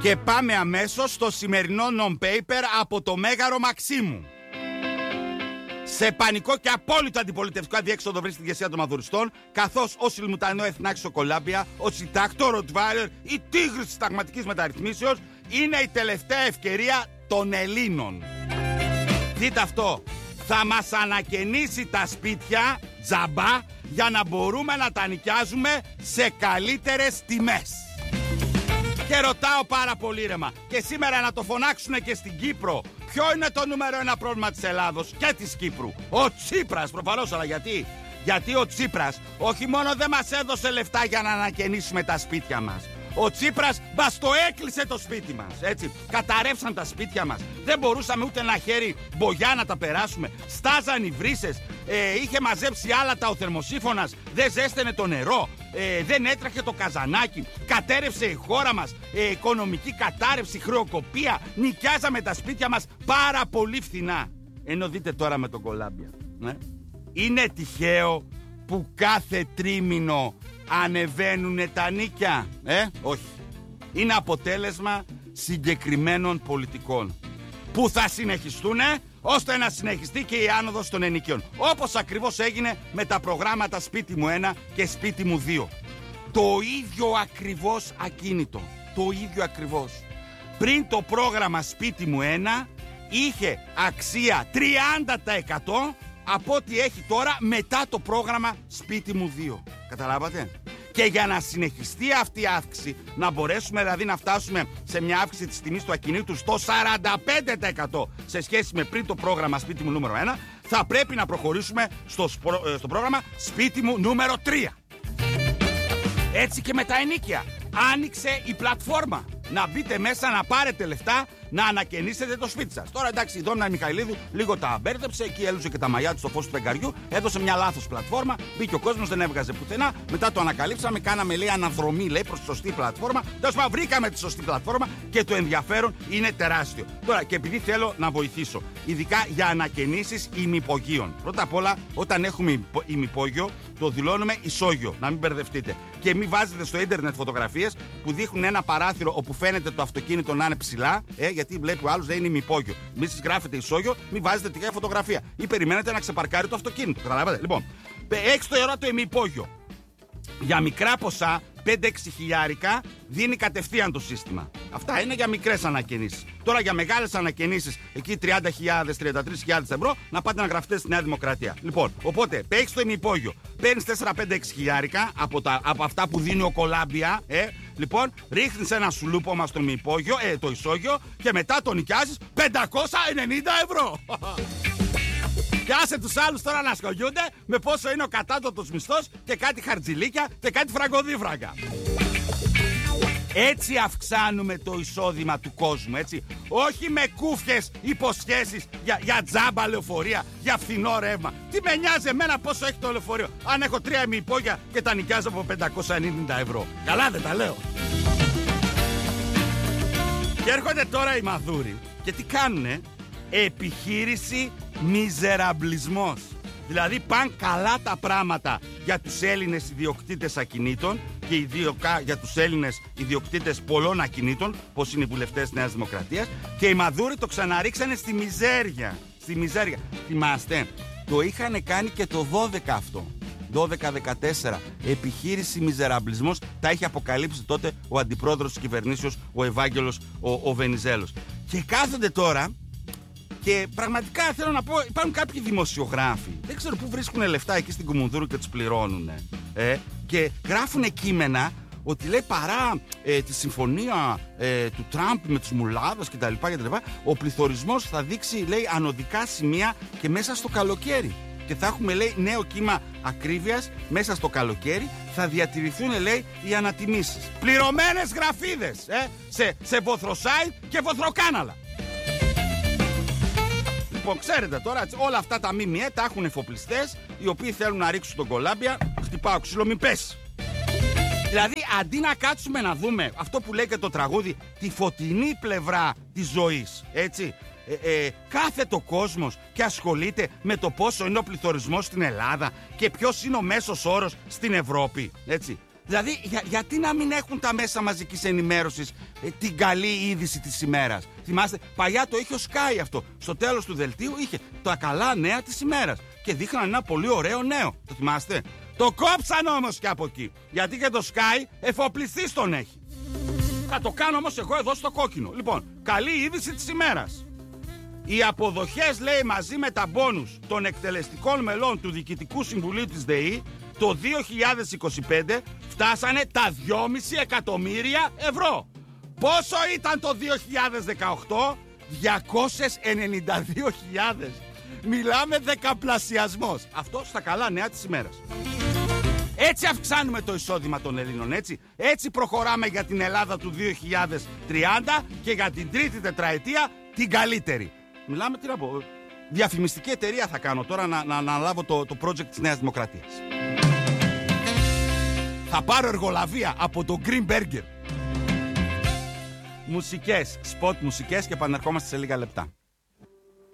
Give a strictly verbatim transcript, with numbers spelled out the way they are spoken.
Και πάμε αμέσως στο σημερινό non-paper από το Μέγαρο Μαξίμου. Σε πανικό και απόλυτο αντιπολιτευτικό αδιέξοδο βρίσκεται η ηγεσία των μαδουριστών, καθώς ο Σιλμουτανό Εθνάκης στο Κολάμπια, ο Σιτάκτο Ροτβάιλερ, η τίγρης της συνταγματικής μεταρρυθμίσεως, είναι η τελευταία ευκαιρία των Ελλήνων. Δείτε αυτό, θα μας ανακαινήσει τα σπίτια τζαμπά για να μπορούμε να τα νοικιάζουμε σε καλύτερες τιμές. Και ρωτάω πάρα πολύ ρεμα, και σήμερα να το φωνάξουνε και στην Κύπρο. Ποιο είναι το νούμερο ένα πρόβλημα της Ελλάδος και της Κύπρου? Ο Τσίπρας, προφανώς, αλλά γιατί? Γιατί ο Τσίπρας όχι μόνο δεν μας έδωσε λεφτά για να ανακαινήσουμε τα σπίτια μας. Ο Τσίπρας μας το έκλεισε το σπίτι μας, έτσι. Καταρρεύσαν τα σπίτια μας. Δεν μπορούσαμε ούτε ένα χέρι μπογιά να τα περάσουμε. Στάζαν οι βρύσες. Ε, είχε μαζέψει άλατα ο θερμοσύφωνας. Δεν ζέστενε το νερό. Ε, δεν έτρεχε το καζανάκι. Κατέρευσε η χώρα μας. Ε, οικονομική κατάρρευση, χρεοκοπία. Νοικιάζαμε τα σπίτια μας πάρα πολύ φθηνά. Ενώ δείτε τώρα με τον Κολάμπια. Ναι. Είναι τυχαίο που κάθε τρίμηνο ανεβαίνουνε τα νίκια? Ε, όχι. Είναι αποτέλεσμα συγκεκριμένων πολιτικών που θα συνεχιστούνε ώστε να συνεχιστεί και η άνοδος των ενοικίων. Όπως ακριβώς έγινε με τα προγράμματα Σπίτι μου ένα και Σπίτι μου δύο. Το ίδιο ακριβώς ακίνητο. Το ίδιο ακριβώς. Πριν το πρόγραμμα Σπίτι μου ένα είχε αξία τριάντα τοις εκατό από ό,τι έχει τώρα μετά το πρόγραμμα Σπίτι μου δύο. Καταλάβατε? Και για να συνεχιστεί αυτή η αύξηση, να μπορέσουμε δηλαδή να φτάσουμε σε μια αύξηση της τιμής του ακινήτου στο σαράντα πέντε τοις εκατό σε σχέση με πριν το πρόγραμμα Σπίτι μου νούμερο ένα, θα πρέπει να προχωρήσουμε στο, σπρο... στο πρόγραμμα Σπίτι μου νούμερο τρία. Έτσι και με τα ενίκια. Άνοιξε η πλατφόρμα. Να μπείτε μέσα, να πάρετε λεφτά, να ανακαινήσετε το σπίτι σας. Τώρα εντάξει, η Δόμνα Μιχαηλίδου λίγο τα μπέρδεψε, εκεί έλουσε και τα μαλλιά του στο φως του φεγγαριού, έδωσε μια λάθος πλατφόρμα, μπήκε ο κόσμος, δεν έβγαζε πουθενά. Μετά το ανακαλύψαμε, κάναμε λέει αναδρομή λέει προς τη σωστή πλατφόρμα. Τέλος πάντων, βρήκαμε τη σωστή πλατφόρμα και το ενδιαφέρον είναι τεράστιο. Τώρα, και επειδή θέλω να βοηθήσω, ειδικά για ανακαινήσεις ημυπογείων. Πρώτα απ' όλα, όταν έχουμε ημυπόγειο, το δηλώνουμε ισόγειο, να μην μπερδευτείτε. Και μην βάζετε στο ίντερνετ φωτογραφίες που δείχνουν ένα παράθυρο όπου φαίνεται το αυτοκίνητο να είναι ψηλά, ε, γιατί βλέπει ο άλλος δεν είναι ημυπόγειο. Μην σας γράφετε ισόγειο, μην βάζετε τυχαία φωτογραφία. Ή περιμένετε να ξεπαρκάρει το αυτοκίνητο. Καταλάβατε? Λοιπόν, έξι το ευρώ το ημυπόγειο. Για μικρά ποσά, πέντε έξι χιλιάρικα, δίνει κατευθείαν το σύστημα. Αυτά είναι για μικρές ανακαινήσεις. Τώρα για μεγάλες ανακαινήσεις, εκεί τριάντα χιλιάδες, τριάντα τρεις χιλιάδες ευρώ, να πάτε να γραφτείτε στη Νέα Δημοκρατία. Λοιπόν, οπότε, έχεις το ημυπόγειο, παίρνεις τέσσερα πέντε έξι χιλιάρικα από, τα, από αυτά που δίνει ο Κολάμπια, ε, λοιπόν, ρίχνεις ένα σουλούπωμα στο ημυπόγειο, ε, το ισόγειο, και μετά το νοικιάζεις πεντακόσια ενενήντα ευρώ. Και άσε τους άλλους τώρα να ασχολιούνται με πόσο είναι ο κατάτοτος μισθός και κάτι χαρτζηλίκια και κάτι φραγκοδίφραγκα. Έτσι αυξάνουμε το εισόδημα του κόσμου, έτσι. Όχι με κούφιες υποσχέσεις για, για τζάμπα λεωφορεία, για φθηνό ρεύμα. Τι με νοιάζει εμένα πόσο έχει το λεωφορείο, αν έχω τρία ημιυπόγεια και τα νοικιάζω από πεντακόσια ενενήντα ευρώ. Καλά δεν τα λέω? Και έρχονται τώρα οι μαδούροι και τι κάνουνε? Επιχείρηση μιζεραμπλισμός. Δηλαδή πάνε καλά τα πράγματα για τους Έλληνες ιδιοκτήτες ακινήτων και ειδικά για τους Έλληνες ιδιοκτήτες πολλών ακινήτων, πως είναι οι βουλευτές της Νέας Δημοκρατίας, και οι μαδούροι το ξαναρίξανε στη μιζέρια. Στη μιζέρια. Θυμάστε, το είχαν κάνει και το δώδεκα αυτό. δώδεκα δεκατέσσερα. Επιχείρηση μιζεραμπλισμός, τα είχε αποκαλύψει τότε ο αντιπρόεδρος της κυβερνήσεως, ο Ευάγγελος ο, ο Βενιζέλος. Και κάθονται τώρα. Και πραγματικά θέλω να πω, υπάρχουν κάποιοι δημοσιογράφοι, δεν ξέρω πού βρίσκουν λεφτά εκεί στην Κουμουνδούρου και τους πληρώνουν. Ε, και γράφουν κείμενα ότι λέει παρά ε, τη συμφωνία ε, του Τραμπ με τους μουλάδες κτλ, κτλ. Ο πληθωρισμός θα δείξει, λέει, ανωδικά σημεία και μέσα στο καλοκαίρι. Και θα έχουμε, λέει, νέο κύμα ακρίβειας μέσα στο καλοκαίρι. Θα διατηρηθούν, λέει, οι ανατιμήσεις. Πληρωμένες γραφίδες ε, σε, σε βοθροσάιτ και βοθροκάναλα. Λοιπόν, ξέρετε τώρα, έτσι, όλα αυτά τα ΜΜΕ τα έχουν εφοπλιστές οι οποίοι θέλουν να ρίξουν τον Κολάμπια. Χτυπάω ξύλο, μην πέσει. Δηλαδή, αντί να κάτσουμε να δούμε αυτό που λέει και το τραγούδι, τη φωτεινή πλευρά της ζωής, έτσι, ε, ε, κάθεται ο κόσμος και ασχολείται με το πόσο είναι ο πληθωρισμός στην Ελλάδα και ποιος είναι ο μέσος όρος στην Ευρώπη, έτσι. Δηλαδή, για, γιατί να μην έχουν τα μέσα μαζικής ενημέρωσης ε, την καλή είδηση της ημέρας? Θυμάστε, παλιά το είχε ο Sky αυτό. Στο τέλος του δελτίου είχε τα καλά νέα της ημέρας. Και δείχναν ένα πολύ ωραίο νέο. Το θυμάστε? Το κόψαν όμως και από εκεί. Γιατί και το Sky εφοπλιστής τον έχει. Θα το κάνω όμως εγώ εδώ στο κόκκινο. Λοιπόν, καλή είδηση της ημέρας. Οι αποδοχές, λέει, μαζί με τα μπόνους των εκτελεστικών μελών του Διοικητικού Συμβουλίου της ΔΕΗ το δύο χιλιάδες είκοσι πέντε φτάσανε τα δυόμισι εκατομμύρια ευρώ. Πόσο ήταν το δύο χιλιάδες δεκαοκτώ? διακόσιες ενενήντα δύο χιλιάδες. Μιλάμε δεκαπλασιασμός. Αυτό στα καλά νέα της ημέρας. Έτσι αυξάνουμε το εισόδημα των Ελλήνων, έτσι. Έτσι προχωράμε για την Ελλάδα του δύο χιλιάδες τριάντα και για την τρίτη τετραετία την καλύτερη. Μιλάμε, τι να πω, διαφημιστική εταιρεία θα κάνω τώρα να, να, να αναλάβω το, το project της Νέας Δημοκρατίας. Θα πάρω εργολαβία από το Green Burger. Μουσικές, spot μουσικές και επανερχόμαστε σε λίγα λεπτά.